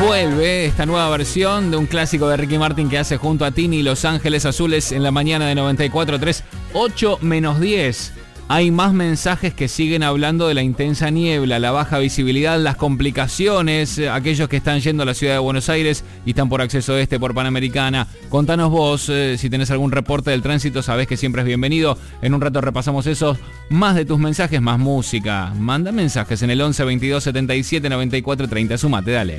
vuelve esta nueva versión de un clásico de Ricky Martin que hace junto a Tini, Los Ángeles Azules, en la mañana de 94.3, 8-10. Hay más mensajes que siguen hablando de la intensa niebla, la baja visibilidad, las complicaciones, aquellos que están yendo a la ciudad de Buenos Aires y están por acceso este, por Panamericana. Contanos vos, si tenés algún reporte del tránsito, sabés que siempre es bienvenido. En un rato repasamos eso. Más de tus mensajes, más música. Manda mensajes en el 11 22 77 94 30. Sumate, dale.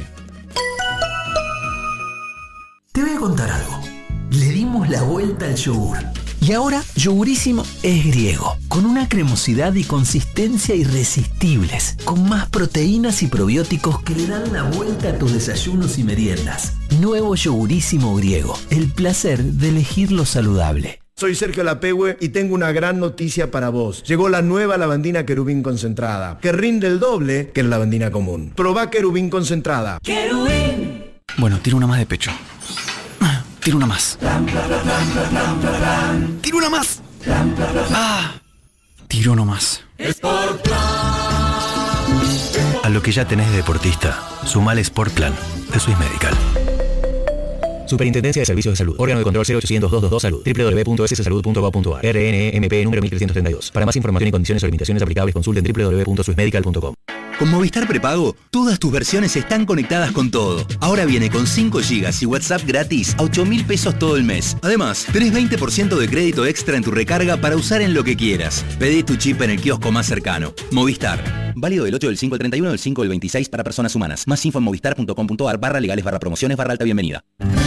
Te voy a contar algo. Le dimos la vuelta al yogur. Y ahora, Yogurísimo es griego, con una cremosidad y consistencia irresistibles, con más proteínas y probióticos que le dan la vuelta a tus desayunos y meriendas. Nuevo Yogurísimo griego, el placer de elegir lo saludable. Soy Sergio Lapehue y tengo una gran noticia para vos. Llegó la nueva lavandina Querubín concentrada, que rinde el doble que la lavandina común. Probá Querubín concentrada. ¡Querubín! Bueno, tiro una más de pecho. Tiro una más. Tiro una más. Tiro no más. A lo que ya tenés de deportista, sumale Sport Plan de Swiss Medical. Superintendencia de Servicios de Salud. Órgano de control 0800-222 Salud. www.sssalud.gov.ar. RNMP número 1332. Para más información y condiciones o limitaciones aplicables, consulten www.swissmedical.com. Con Movistar Prepago, todas tus versiones están conectadas con todo. Ahora viene con 5 GB y WhatsApp gratis a 8.000 pesos todo el mes. Además, tenés 20% de crédito extra en tu recarga para usar en lo que quieras. Pedí tu chip en el kiosco más cercano. Movistar. Válido del 8 del 5 al 31 del 5 del 26 para personas humanas. Más info en movistar.com.ar/legales/promociones/alta bienvenida.